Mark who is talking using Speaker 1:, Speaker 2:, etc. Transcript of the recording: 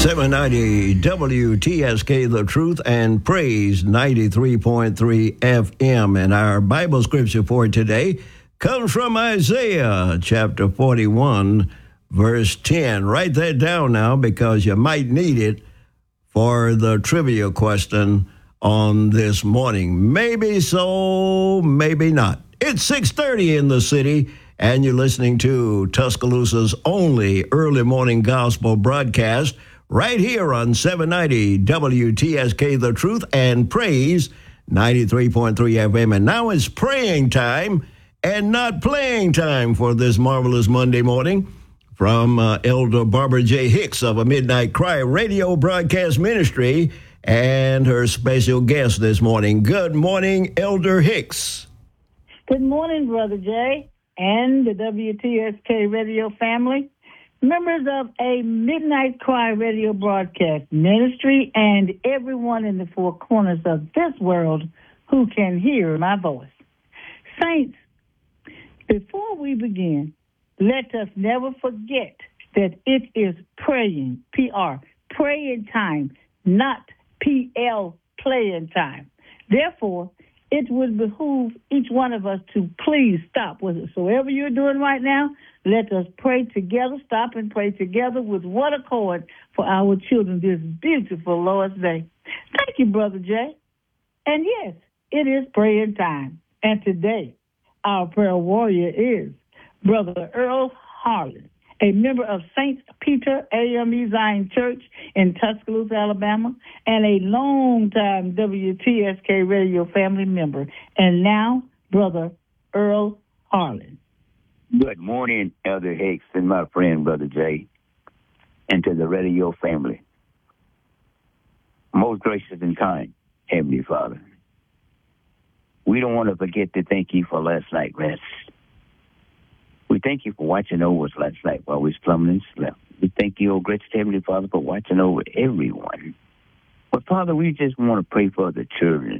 Speaker 1: 790 WTSK, The Truth and Praise, 93.3 FM. And our Bible scripture for today comes from Isaiah chapter 41, verse 10. Write that down now because you might need it for the trivia question on this morning. Maybe so, maybe not. It's 6:30 in the city, and you're listening to Tuscaloosa's only early morning gospel broadcast right here on 790 WTSK, The Truth and Praise, 93.3 FM. And now it's praying time and not playing time for this marvelous Monday morning from Elder Barbara J. Hicks of A Midnight Cry radio broadcast ministry and her special guest this morning. Good morning, Elder Hicks.
Speaker 2: Good morning, Brother Jay and the WTSK radio family, members of A Midnight Cry radio broadcast ministry, and everyone in the four corners of this world who can hear my voice. Saints, before we begin, let us never forget that it is praying, P-R, praying time, not P-L, playing time. Therefore, it would behoove each one of us to please stop with it. So whatever you're doing right now, let us pray together, stop and pray together with one accord for our children this beautiful Lord's Day. Thank you, Brother Jay. And yes, it is praying time. And today, our prayer warrior is Brother Earl Harlan, a member of St. Peter AME Zion Church in Tuscaloosa, Alabama, and a longtime WTSK radio family member. And now, Brother Earl Harlan.
Speaker 3: Good morning, Elder Hicks and my friend, Brother Jay, and to the radio family. Most gracious and kind, Heavenly Father, we don't want to forget to thank you for last night's rest. We thank you for watching over us last night while we slumbering and slept. We thank you, oh gracious Heavenly Father, for watching over everyone. But, Father, we just want to pray for the children